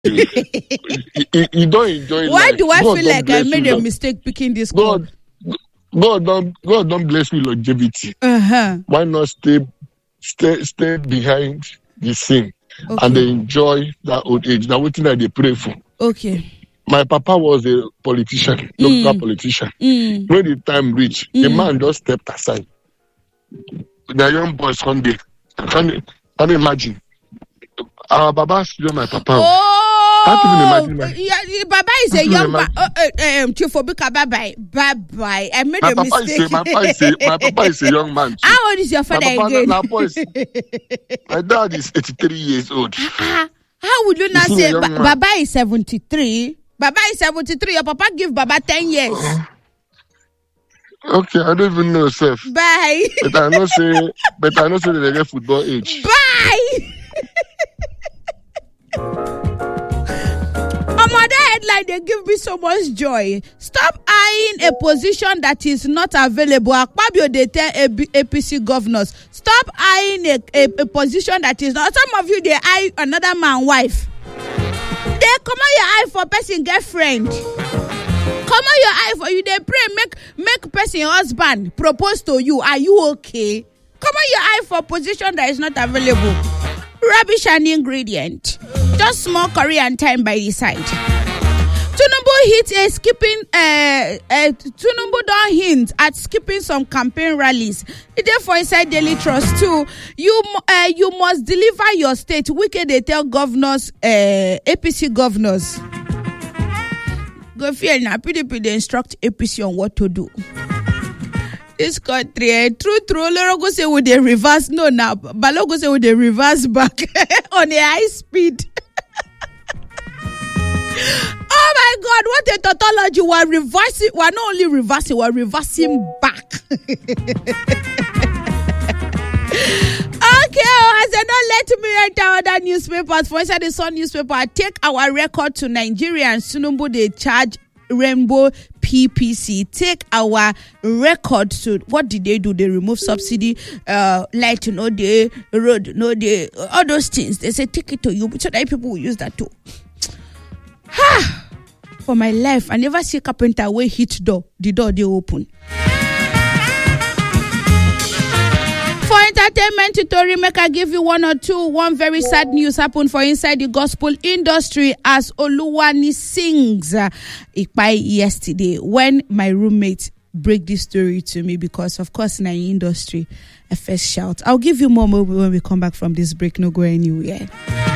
You don't enjoy life. Why do I God feel like I made a you, mistake picking this call? God don't bless you longevity. Why not stay behind the scene and they enjoy that old age? Now, what thing that they pray for? Okay. My papa was a politician, local politician. When the time reached, the man just stepped aside. The young boys Sunday. Can you imagine? Our Baba still my papa. Can't even imagine. Yeah, Baba is a young man. Chifobika, bye. I made a mistake. My papa is a young man. How old is your father again? My dad is 83 years old. How would you not say Baba is 73? Baba is 73. Your papa give Baba 10 years. Okay, I don't even know, Seth. Bye. But I know say they get football age. Bye. That headline, they give me so much joy. Stop eyeing a position that is not available. Akpabio, they tell APC governors, stop eyeing a position that is not. Some of you, they eye another man's wife. They come on your eye for person girlfriend. Come on your eye for you. They pray, make person husband propose to you. Are you okay? Come on your eye for position that is not available. Rubbish and ingredient. Just small curry and time by the side. Tinubu hit a skipping. Tinubu don't hint at skipping some campaign rallies. Therefore, inside Daily Trust too, you must deliver your state. Wicked they tell governors, APC governors. Go feel now. PDP they instruct APC on what to do. This country, true. Lorogo say with the reverse. No, now Balogo say with the reverse back on a high speed. Oh my God, what a tautology. We're reversing. We're not only reversing, we're reversing back. Okay, I said, don't let me enter other newspapers. For instance, the Sun newspaper, I take our record to Nigerians. Tinubu, they charge Rainbow PPC. Take our record to what did they do? They remove subsidy, light no day, road no day, all those things. They say take it to you, so that people will use that too. For my life, I never see a carpenter way hit the door they open. For entertainment tutorial, make I give you one or two. One very sad news happened for inside the gospel industry as Oluwani sings yesterday when my roommate break this story to me, because of course in our industry, I first shout. I'll give you more when we come back from this break. No go anywhere.